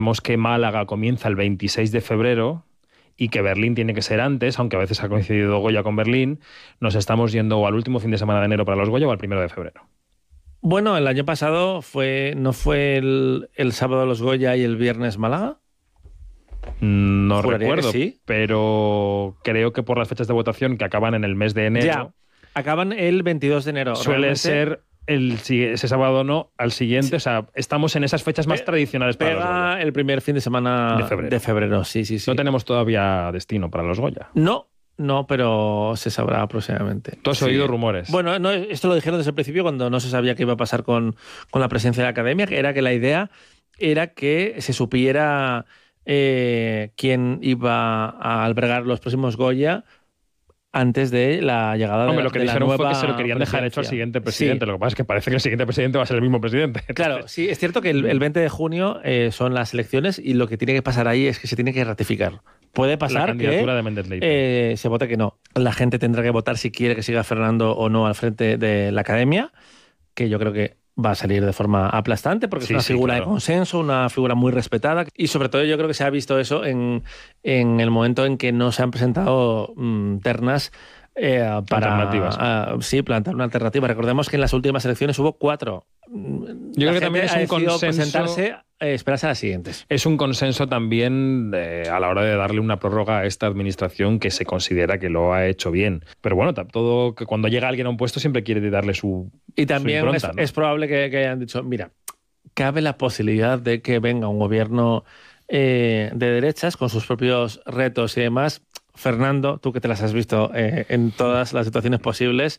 Vemos que Málaga comienza el 26 de febrero y que Berlín tiene que ser antes, aunque a veces ha coincidido Goya con Berlín. Nos estamos yendo o al último fin de semana de enero para los Goya o al 1 de febrero. Bueno, el año pasado ¿no fue el sábado los Goya y el viernes Málaga? No recuerdo, sí, pero creo que por las fechas de votación que acaban en el mes de enero... Ya, acaban el 22 de enero. Suele ser ese sábado no, al siguiente. Sí. O sea, estamos en esas fechas más tradicionales para los Goya. El primer fin de semana de febrero. Sí. No tenemos todavía destino para los Goya. No, pero se sabrá próximamente. ¿Tú has oído rumores? Bueno, esto lo dijeron desde el principio cuando no se sabía qué iba a pasar con la presidencia de la Academia, que era que la idea era que se supiera quién iba a albergar los próximos Goya antes de la llegada de la nueva lo que dijeron fue que se lo querían dejar hecho al siguiente presidente. Sí. Lo que pasa es que parece que el siguiente presidente va a ser el mismo presidente. Claro, sí, es cierto que el 20 de junio son las elecciones y lo que tiene que pasar ahí es que se tiene que ratificar. Puede pasar la candidatura que de Méndez Leite. Se vote que no. La gente tendrá que votar si quiere que siga Fernando o no al frente de la Academia, que yo creo que va a salir de forma aplastante porque es una figura de consenso, una figura muy respetada y sobre todo yo creo que se ha visto eso en el momento en que no se han presentado ternas alternativas. Plantear una alternativa. Recordemos que en las últimas elecciones hubo 4. Yo creo que también es un consenso presentarse, esperarse a las siguientes. Es un consenso también a la hora de darle una prórroga a esta administración que se considera que lo ha hecho bien. Pero bueno, todo que cuando llega alguien a un puesto siempre quiere darle su Y también su impronta, ¿no? Es probable que hayan dicho, mira, cabe la posibilidad de que venga un gobierno de derechas con sus propios retos y demás. Fernando, tú que te las has visto en todas las situaciones posibles,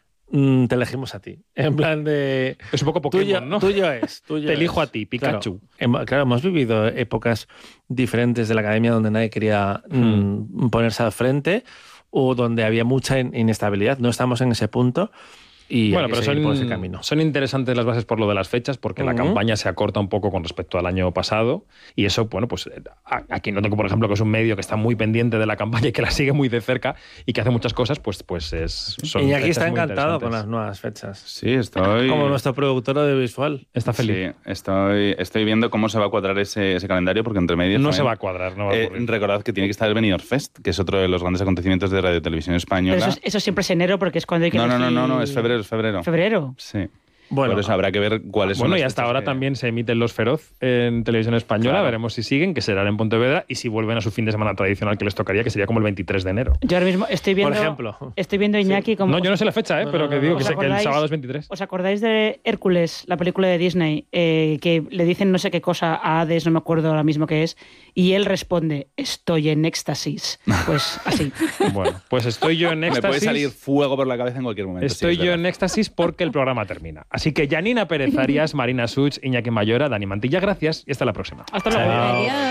te elegimos a ti. En plan de... Es un poco Pokémon, ¿no? Tuyo es. Te elijo a ti, Pikachu. Claro, hemos vivido épocas diferentes de la Academia donde nadie quería ponerse al frente o donde había mucha inestabilidad. No estamos en ese punto. Y bueno, pero son interesantes las bases por lo de las fechas, porque la campaña se acorta un poco con respecto al año pasado, y eso, bueno, pues aquí no tengo, por ejemplo, que es un medio que está muy pendiente de la campaña y que la sigue muy de cerca y que hace muchas cosas, pues son y aquí está encantado con las nuevas fechas. Sí, estoy... Como nuestro productor audiovisual. Está feliz. Sí, estoy viendo cómo se va a cuadrar ese calendario, porque entre medias... No se va a cuadrar, no va a ocurrir. Recordad que tiene que estar el Benidorm Fest, que es otro de los grandes acontecimientos de Radio Televisión Española. Pero eso siempre es enero, porque es cuando hay que No, es febrero. ¿Febrero? Sí. Bueno, por eso habrá que ver cuáles son. Bueno, y hasta ahora también se emiten Los Feroz en Televisión Española. Claro. Veremos si siguen, que serán en Pontevedra, y si vuelven a su fin de semana tradicional que les tocaría, que sería como el 23 de enero. Yo ahora mismo estoy viendo... Por ejemplo. Estoy viendo a Iñaki como... No, yo no sé la fecha, pero que digo que el sábado es 23. ¿Os acordáis de Hércules, la película de Disney, que le dicen no sé qué cosa a Hades, no me acuerdo ahora mismo qué es, y él responde, estoy en éxtasis? Pues así. Bueno, pues estoy yo en éxtasis. Me puede salir fuego por la cabeza en cualquier momento. Estoy yo en éxtasis porque el programa termina. Así que Janina Pérez Arias, Marina Such, Iñaki Mayora, Dani Mantilla, gracias y hasta la próxima. Hasta luego.